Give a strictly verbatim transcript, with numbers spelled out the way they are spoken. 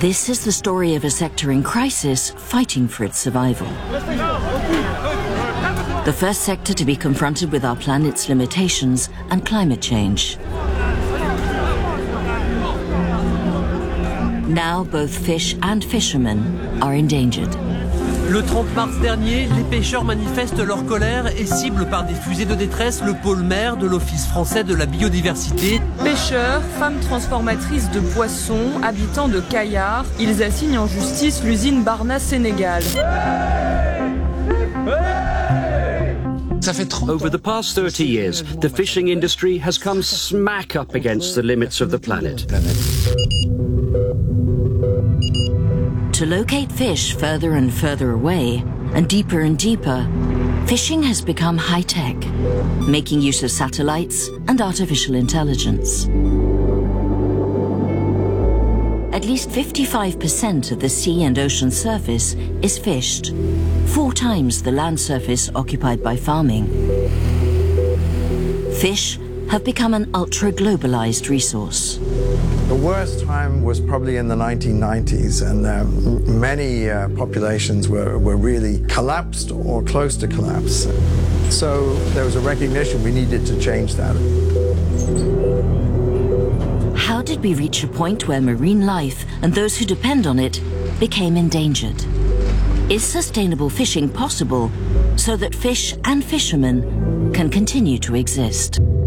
This is the story of a sector in crisis fighting for its survival. The first sector to be confronted with our planet's limitations and climate change. Now both fish and fishermen are endangered. Le trente mars dernier, les pêcheurs manifestent leur colère et ciblent par des fusées de détresse le pôle mer de l'Office français de la biodiversité. Pêcheurs, femmes transformatrices de poissons, habitants de Kayar, ils assignent en justice l'usine Barna Sénégal. Over the past thirty years, the fishing industry has come smack up against the limits of the planet. To locate fish further and further away, and deeper and deeper, fishing has become high-tech, making use of satellites and artificial intelligence. At least fifty-five percent of the sea and ocean surface is fished, four times the land surface occupied by farming. Fish have become an ultra-globalized resource. The worst time was probably in the nineteen nineties, and uh, many uh, populations were, were really collapsed or close to collapse. So there was a recognition we needed to change that. How did we reach a point where marine life and those who depend on it became endangered? Is sustainable fishing possible so that fish and fishermen can continue to exist?